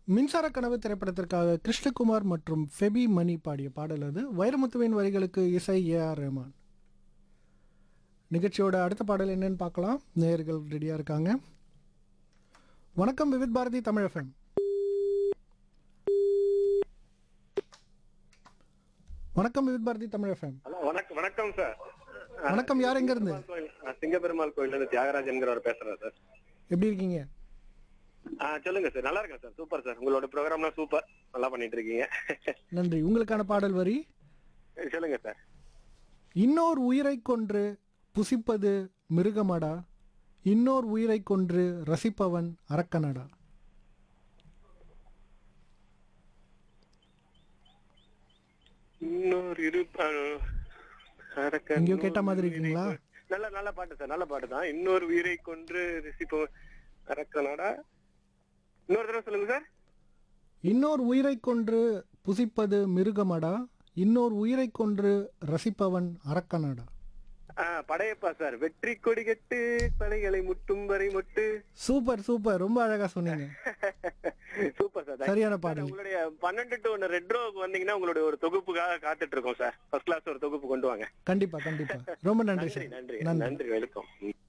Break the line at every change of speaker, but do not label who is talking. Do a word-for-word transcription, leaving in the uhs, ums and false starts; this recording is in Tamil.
மின்சார கனவு திரைப்படத்திற்காக கிருஷ்ணகுமார் மற்றும் ஃபெபி மணி பாடிய பாடல் அது. வைரமுத்துவின் வரிகளுக்கு இசை ஏ ஆர் ரஹ்மான். நிகழ்ச்சியோட அடுத்த பாடல் என்னன்னு பார்க்கலாம். நேயர்கள் ரெடியாக இருக்காங்க. வணக்கம் விவித் பாரதி தமிழ் எஃப்எம். வணக்கம் விவித் பாரதி தமிழ் எஃப்எம்.
வணக்கம் வணக்கம் சார்.
வணக்கம், யார் எங்க இருந்து?
சிங்கப்பெருமாள் கோயில்ல இருந்து தியாகராஜ் என்கிறவர் பேசுறேன் சார்.
எப்படி இருக்கீங்க?
ஆ சொல்லுங்க சார். நல்லா இருக்கேன் சார். Super sir. உங்களோட ப்ரோக்ராம்லாம் சூப்பர். நல்லா பண்ணிட்டு இருக்கீங்க.
நன்றி. உங்களுக்கான பாடல் வரி
சொல்லுங்க சார்.
இன்னோர் உயிரை கொன்று புசிப்பது மிருகமடா, இன்னோர் உயிரை கொன்று ரசிப்பவன் அரக்கனடா.
இன்னொரு இரு
எங்கேயோ கேட்ட மாதிரி இருக்கீங்களா?
நல்ல நல்ல பாட்டு சார். நல்ல பாட்டு தான். இன்னொரு உயிரை கொன்று ரசிப்பவன் அரக்கனடா. இன்னொரு தடவை சொல்லுங்க சார்.
இன்னோர் உயிரை கொன்று புசிப்பது மிருகமடா, இன்னோர் உயிரை கொன்று ரசிப்பவன் அரக்கனடா.
படையப்பா சார். வெற்றி கொடி கட்டு படைகளை முட்டும் வரை முட்டு.
சூப்பர் சூப்பர், ரொம்ப அழகா சொன்னீங்க.
Super sir.
சரியான பாடல்.
உங்களுடைய பன்னெண்டு டு ஒன்னு ரெட் ரோவுக்கு வந்தீங்கன்னா உங்களுடைய ஒரு தொகுப்புக்காக காத்துட்டு இருக்கோம் சார். ஃபர்ஸ்ட் கிளாஸ் ஒரு தொகுப்பு கொண்டு வாங்க.
கண்டிப்பா கண்டிப்பா. ரொம்ப நன்றி சார்.
நன்றி நன்றி. வெல்கம்.